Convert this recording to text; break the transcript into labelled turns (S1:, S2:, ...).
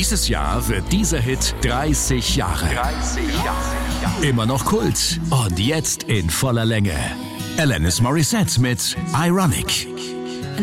S1: Dieses Jahr wird dieser Hit 30 Jahre. 30 Jahre. Immer noch Kult und jetzt in voller Länge. Alanis Morissette mit Ironic.